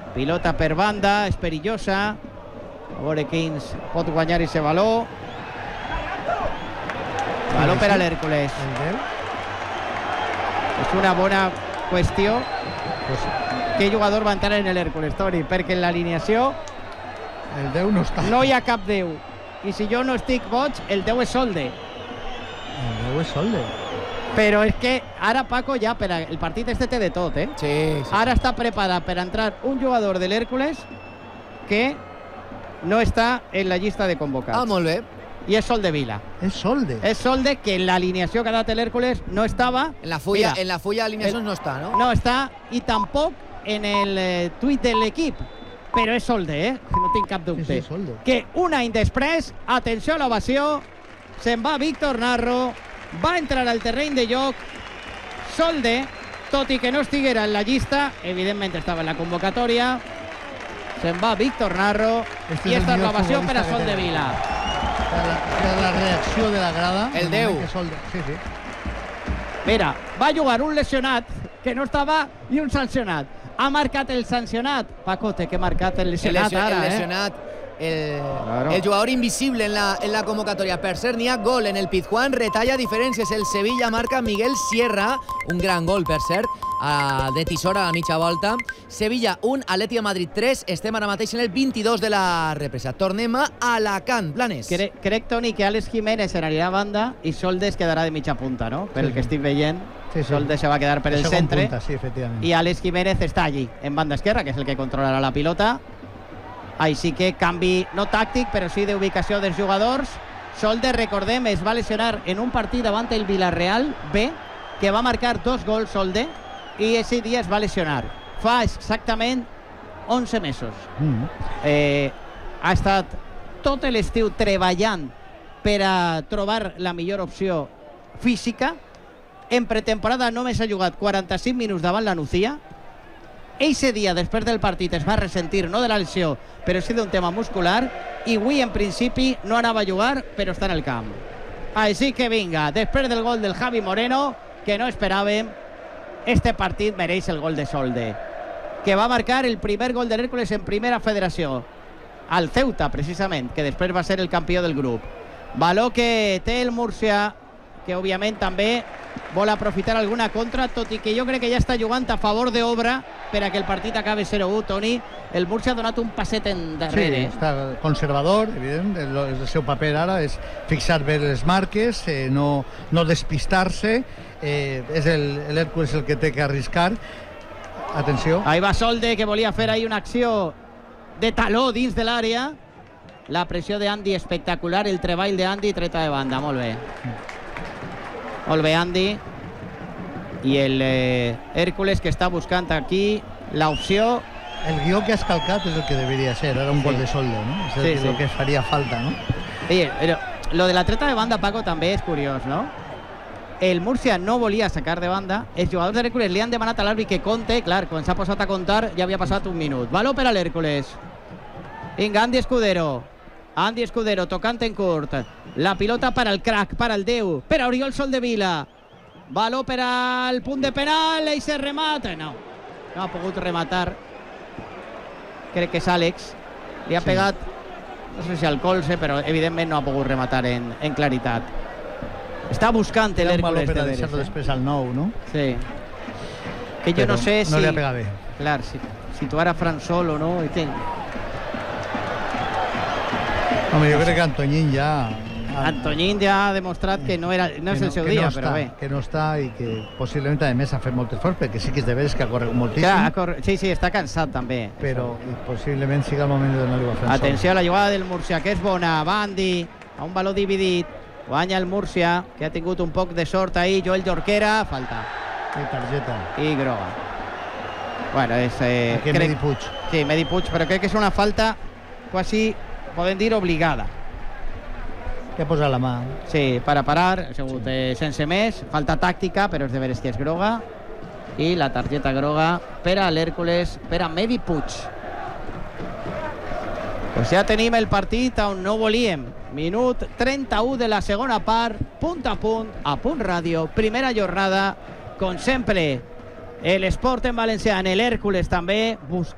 Pilota per banda, és perillosa. A veure qui ens pot guanyar ese valor. Valor per a l'Hèrcules. És una bona qüestió. Què jugador va entrar en l'Hèrcules, Toni? Perquè en l'alineació el 10 no està. No hi ha cap 10. I si jo no estic boig, el 10 és Solde. El 10 és Solde. Però és que ara, Paco, ja per el partit este té de tot, eh? Sí. Ara està preparat per entrar un jugador de l'Hèrcules que no està en la llista de convocats. Ah, molt bé. I és Soldevila. És Solde. És Solde, que en l'alineació que ha dat l'Hèrcules no estava. En la fulla d'alineacions no està, no? No està, i tampoc en el tuit de l'equip. Però és Solde, no tinc cap dubte. Sí, que un any després, atenció a l'ovació, se'n va Víctor Narro, va entrar al terreny de joc. Solde, tot i que no estiguera en la llista, evidentment estava en la convocatòria, se'n va Víctor Narro, i esta és l'ovació per a Soldevila. La reacció de la grada. El 10. Sí. Mira, va jugar un lesionat que no estava i un sancionat. Ha marcat el sancionat. Paco, té que marcat el lesionat ara, el lesionat, el jugador invisible en la convocatòria. Per cert, n'hi ha gol en el Pizjuán, retalla diferències. El Sevilla marca Miguel Sierra, un gran gol, per cert, de tisora a mitja volta. Sevilla 1, Atleti de Madrid 3. Estem ara mateix en el 22 de la represa. Tornem a Alacant, Blanes. Crec, Toni, que Àlex Jiménez se n'anirà a banda i Solde es quedarà de mitja punta, no? Per el que estic veient. Solde se va a quedar per el centre. Punta, sí, y Àlex Jiménez está allí, en banda esquerra, que es el que controlarà la pilota. Així que canvi no tàctic, però sí d'ubicació dels jugadors. Solde, recordem, es va lesionar en un partit davant el Villarreal B, que va marcar 2 gols Solde, i ese dia es va lesionar. Fa exactament 11 mesos. Ha estat tot l'estiu treballant per a trobar la millor opció física. En pretemporada només ha jugat 45 minuts davant la Nucía. Eixe dia, després del partit, es va ressentir, no de la lesió, però sí d'un tema muscular, i avui, en principi, no anava a jugar, però està en el camp. Així que vinga, després del gol del Javi Moreno, que no esperàvem, este partit mereix el gol de Solde, que va marcar el primer gol de l'Hèrcules en primera federació, al Ceuta, precisament, que després va ser el campió del grup. Valor que té el Múrcia, que òbviament també vol aprofitar alguna contra, tot i que jo crec que ja està jugant a favor d'Obra per a que el partit acabi 0-1, Toni. El Múrcia ha donat un passet endarrere. Sí, està conservador, evident. El seu paper ara és fixar bé les marques, no despistar-se. És l'Hèrcules el que té que arriscar. Atenció. Ahí va Solde, que volia fer ahí una acció de taló dins de l'àrea. La pressió d'Andy espectacular, el treball d'Andy, treta de banda, molt bé. Molt bé, Andy. I el Hèrcules, que està buscant aquí l'opció. El guió que has calcat és el que deberia ser. Era un gol de Solde, no? És el que faria falta, no? Sí, però lo de la treta de banda, Paco, també és curiós, no? El Múrcia no volia sacar de banda. Els jugadors de l'Hèrcules li han demanat a l'àrbit que compte. Clar, quan s'ha posat a comptar ja havia passat un minut. Valor per a l'Hèrcules. Vinga, Andy Escudero. Andy Escudero tocant en curt. La pilota per al crack, per al 10, per a Oriol Soldevila. Valor per al punt de penal i se remata. No ha pogut rematar. Crec que és Àlex. Li ha pegat, no sé si al colze, però evidentment no ha pogut rematar en claritat. Està buscant l'Hèrcules. Un valor per a deixar-lo després al 9, no? Sí. Que jo no sé si... No li ha pegat bé. Clar, si tu ara Fran Sol o no... Home, jo crec que Antoñín ja... Antoñín ja ha demostrat que no és el seu dia, però bé. Que no està i que possiblement a més ha fet molt esforç, perquè sí que és de veres que ha corregut moltíssim. Clar, sí, està cansat també. Però possiblement sigui el moment de donar-li a Fran Sol. Atenció a la jugada del Múrcia, que és bona. Va Andy, a un valor dividit. Guanya el Múrcia, que ha tingut un poc de sort ahí. Joel Jorquera, falta. I targeta. I groga. Bueno, és... Aquí Medi Puig. Sí, Medi Puig, però crec que és una falta quasi, podem dir, obligada. Que ha posat la mà. Sí, per a parar, ha sigut sense més. Falta tàctica, però és de veres que és groga. I la targeta groga per a l'Hèrcules, per a Medi Puig. Pues ja tenim el partit on no volíem. Minut 31 de la segona part, punt, a Punt Ràdio, primera jornada, com sempre, l'esport en valencià, en l'Hèrcules també, buscant